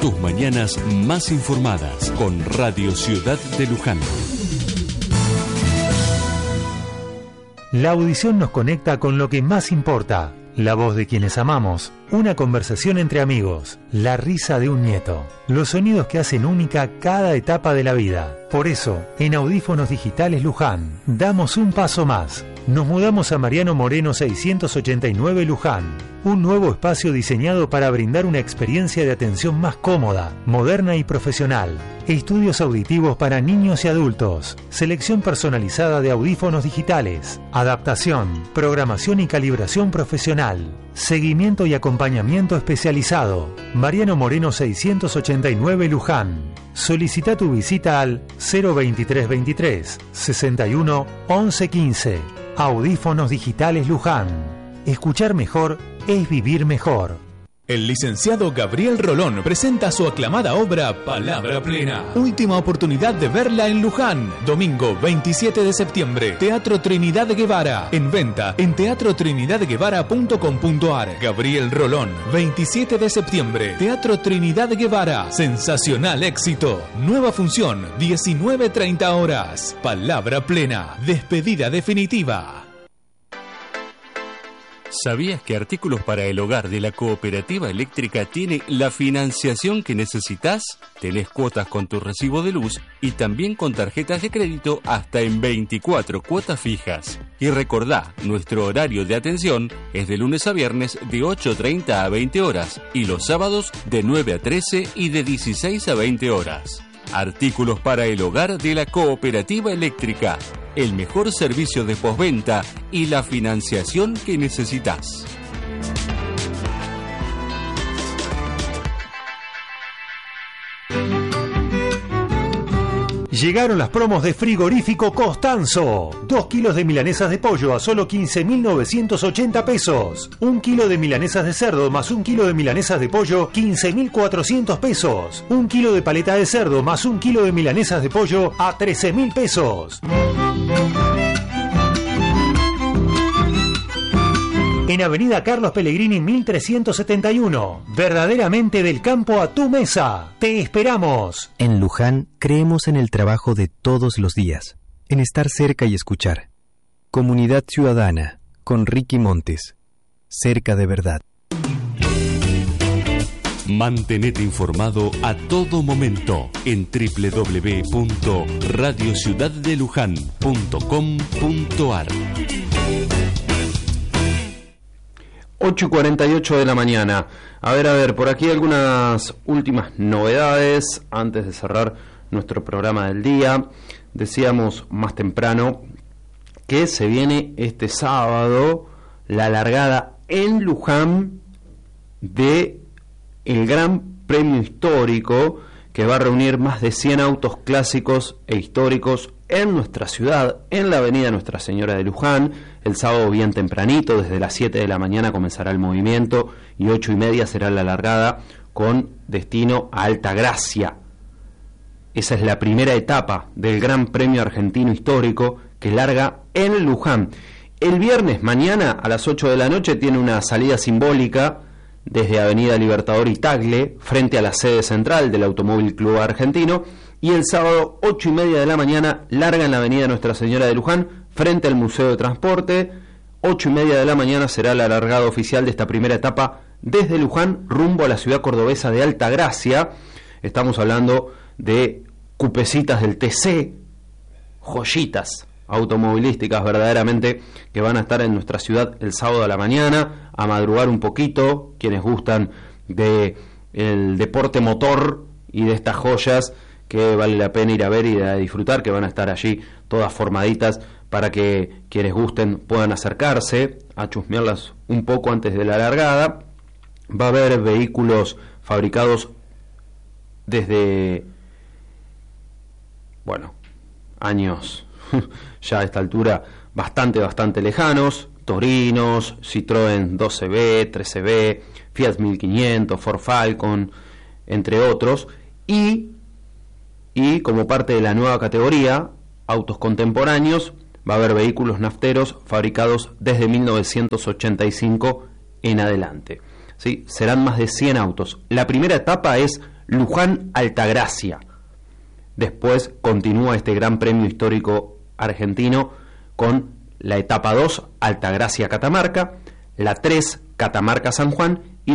Tus mañanas más informadas con Radio Ciudad de Luján. La audición nos conecta con lo que más importa, la voz de quienes amamos, una conversación entre amigos, la risa de un nieto, los sonidos que hacen única cada etapa de la vida. Por eso, en Audífonos Digitales Luján, damos un paso más. Nos mudamos a Mariano Moreno 689 Luján, un nuevo espacio diseñado para brindar una experiencia de atención más cómoda, moderna y profesional. Estudios auditivos para niños y adultos, selección personalizada de audífonos digitales, adaptación, programación y calibración profesional, seguimiento y acompañamiento especializado. Mariano Moreno 689 Luján. Solicita tu visita al 02323 61 11 15. Audífonos Digitales Luján. Escuchar mejor es vivir mejor. El licenciado Gabriel Rolón presenta su aclamada obra Palabra Plena. Última oportunidad de verla en Luján. Domingo 27 de septiembre. Teatro Trinidad Guevara. En venta en teatrotrinidadguevara.com.ar. Gabriel Rolón, 27 de septiembre. Teatro Trinidad Guevara. Sensacional éxito. Nueva función, 19:30 horas. Palabra Plena. Despedida definitiva. ¿Sabías que Artículos para el Hogar de la Cooperativa Eléctrica tiene la financiación que necesitas? Tenés cuotas con tu recibo de luz y también con tarjetas de crédito hasta en 24 cuotas fijas. Y recordá, nuestro horario de atención es de lunes a viernes de 8:30 a 20 horas y los sábados de 9 a 13 y de 16 a 20 horas. Artículos para el Hogar de la Cooperativa Eléctrica. El mejor servicio de postventa y la financiación que necesitas. Llegaron las promos de Frigorífico Costanzo. 2 kilos de milanesas de pollo a solo 15.980 pesos. 1 kilo de milanesas de cerdo más 1 kilo de milanesas de pollo, 15.400 pesos. 1 kilo de paleta de cerdo más 1 kilo de milanesas de pollo a 13.000 pesos. En Avenida Carlos Pellegrini 1371. Verdaderamente del campo a tu mesa. Te esperamos. En Luján creemos en el trabajo de todos los días, en estar cerca y escuchar. Comunidad Ciudadana, con Ricky Montes. Cerca de verdad. Mantenete informado a todo momento en www.radiociudaddeluján.com.ar. 8:48 de la mañana. A ver, por aquí algunas últimas novedades antes de cerrar nuestro programa del día. Decíamos más temprano que se viene este sábado la largada en Luján de el Gran Premio Histórico, que va a reunir más de 100 autos clásicos e históricos en nuestra ciudad, en la avenida Nuestra Señora de Luján. El sábado bien tempranito, desde las 7 de la mañana comenzará el movimiento y 8:30 será la largada con destino a Altagracia. Esa es la primera etapa del Gran Premio Argentino Histórico que larga en Luján. El viernes mañana a las 8 de la noche tiene una salida simbólica desde Avenida Libertador y Tagle, frente a la sede central del Automóvil Club Argentino, y el sábado 8:30 de la mañana larga en la Avenida Nuestra Señora de Luján, frente al Museo de Transporte. 8:30 de la mañana será la largada oficial de esta primera etapa desde Luján rumbo a la ciudad cordobesa de Altagracia. Estamos hablando de cupecitas del TC, joyitas automovilísticas verdaderamente, que van a estar en nuestra ciudad el sábado a la mañana, a madrugar un poquito, quienes gustan de el deporte motor y de estas joyas que vale la pena ir a ver y a disfrutar, que van a estar allí todas formaditas para que quienes gusten puedan acercarse a chusmearlas un poco antes de la largada. Va a haber vehículos fabricados desde, años ya a esta altura bastante lejanos: Torinos, Citroën 12B, 13B, Fiat 1500, Ford Falcon, entre otros, y como parte de la nueva categoría, autos contemporáneos, va a haber vehículos nafteros fabricados desde 1985 en adelante. ¿Sí? Serán más de 100 autos. La primera etapa es Luján Altagracia. Después continúa este Gran Premio Histórico Argentino con la etapa 2, Altagracia Catamarca, la 3, Catamarca San Juan,